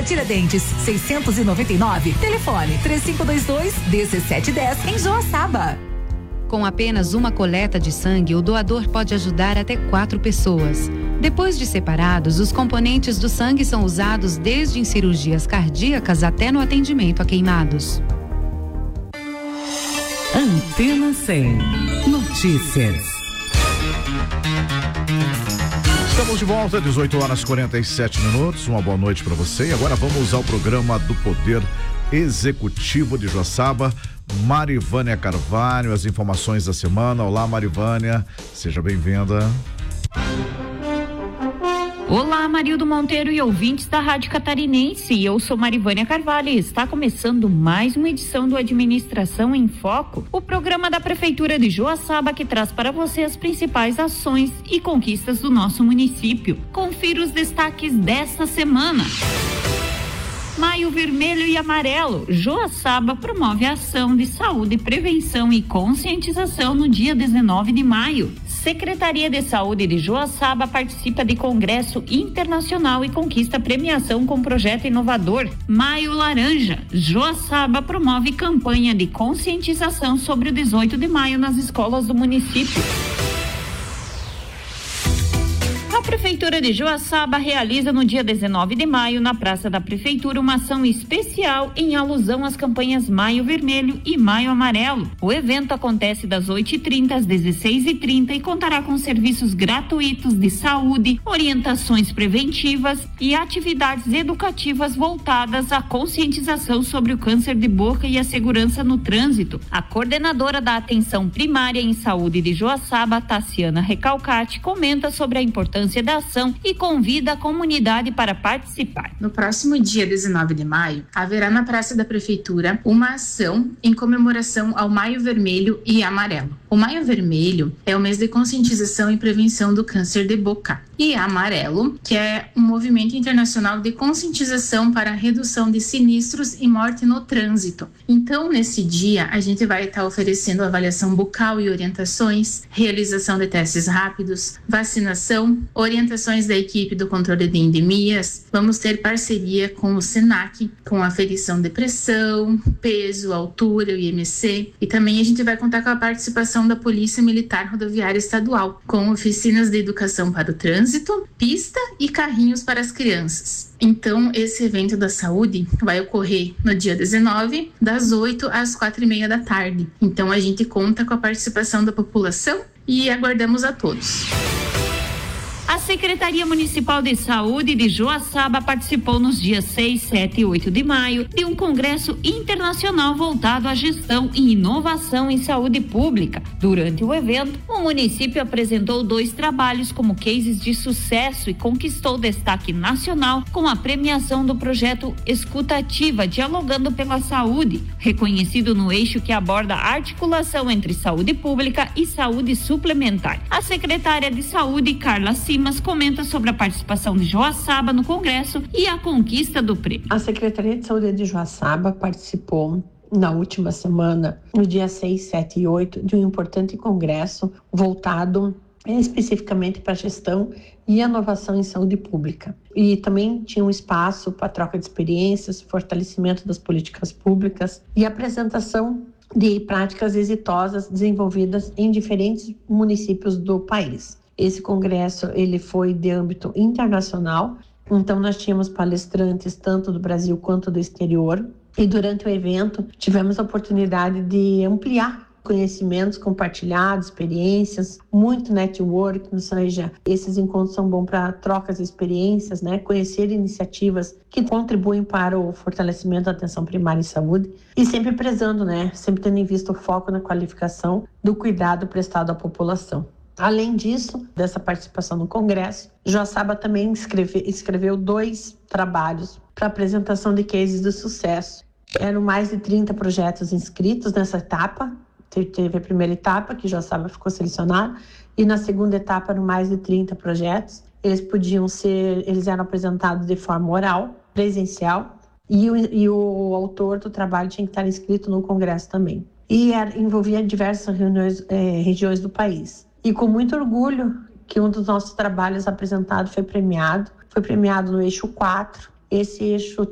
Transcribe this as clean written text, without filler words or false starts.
Rua Tiradentes, 699. Telefone 3522-1710 em Joaçaba. Com apenas uma coleta de sangue, o doador pode ajudar até 4 pessoas. Depois de separados, os componentes do sangue são usados desde em cirurgias cardíacas até no atendimento a queimados. Antena 100. Notícias. Estamos de volta, 18h47. Uma boa noite para você. E agora vamos ao programa do Poder Executivo de Joaçaba. Marivânia Carvalho, as informações da semana. Olá, Marivânia, seja bem-vinda. Olá, Marildo Monteiro e ouvintes da Rádio Catarinense. Eu sou Marivânia Carvalho e está começando mais uma edição do Administração em Foco, o programa da Prefeitura de Joaçaba que traz para você as principais ações e conquistas do nosso município. Confira os destaques desta semana. Maio Vermelho e Amarelo. Joaçaba promove a ação de saúde, prevenção e conscientização no dia 19 de maio. Secretaria de Saúde de Joaçaba participa de Congresso Internacional e conquista premiação com projeto inovador. Maio Laranja. Joaçaba promove campanha de conscientização sobre o 18 de maio nas escolas do município. A Prefeitura de Joaçaba realiza no dia 19 de maio, na Praça da Prefeitura, uma ação especial em alusão às campanhas Maio Vermelho e Maio Amarelo. O evento acontece das 8h30 às 16h30 e contará com serviços gratuitos de saúde, orientações preventivas e atividades educativas voltadas à conscientização sobre o câncer de boca e a segurança no trânsito. A coordenadora da Atenção Primária em Saúde de Joaçaba, Tassiana Recalcati, comenta sobre a importância da ação e convida a comunidade para participar. No próximo dia 19 de maio, haverá na Praça da Prefeitura uma ação em comemoração ao Maio Vermelho e Amarelo. O Maio Vermelho é o mês de conscientização e prevenção do câncer de boca. E Amarelo, que é um movimento internacional de conscientização para a redução de sinistros e morte no trânsito. Então, nesse dia, a gente vai estar oferecendo avaliação bucal e orientações, realização de testes rápidos, vacinação, orientações da equipe do controle de endemias. Vamos ter parceria com o SENAC, com aferição de pressão, peso, altura, o IMC. E também a gente vai contar com a participação da Polícia Militar Rodoviária Estadual, com oficinas de educação para o trânsito, pista e carrinhos para as crianças. Então, esse evento da saúde vai ocorrer no dia 19, das 8 às 4h30 da tarde. Então, a gente conta com a participação da população e aguardamos a todos. A Secretaria Municipal de Saúde de Joaçaba participou nos dias 6, 7 e 8 de maio de um congresso internacional voltado à gestão e inovação em saúde pública. Durante o evento, o município apresentou 2 trabalhos como cases de sucesso e conquistou destaque nacional com a premiação do projeto Escutativa Dialogando pela Saúde, reconhecido no eixo que aborda a articulação entre saúde pública e saúde suplementar. A secretária de Saúde, Carla Simas, comenta sobre a participação de Joaçaba no Congresso e a conquista do prêmio. A Secretaria de Saúde de Joaçaba participou na última semana, no dia 6, 7 e 8, de um importante congresso voltado especificamente para a gestão e inovação em saúde pública. E também tinha um espaço para troca de experiências, fortalecimento das políticas públicas e apresentação de práticas exitosas desenvolvidas em diferentes municípios do país. Esse congresso ele foi de âmbito internacional, então nós tínhamos palestrantes tanto do Brasil quanto do exterior e durante o evento tivemos a oportunidade de ampliar conhecimentos compartilhados, experiências, muito network, ou seja, esses encontros são bons para trocas de experiências, né? Conhecer iniciativas que contribuem para o fortalecimento da atenção primária em saúde e sempre prezando, né? Sempre tendo em vista o foco na qualificação do cuidado prestado à população. Além disso, dessa participação no Congresso, Joaçaba também escreveu 2 trabalhos para apresentação de cases de sucesso. Eram mais de 30 projetos inscritos nessa etapa. Teve a primeira etapa, que Joaçaba ficou selecionada, e na segunda etapa eram mais de 30 projetos. Eles eram apresentados de forma oral, presencial, e o autor do trabalho tinha que estar inscrito no Congresso também. E envolvia diversas regiões do país. E com muito orgulho que um dos nossos trabalhos apresentados foi premiado no eixo 4. Esse eixo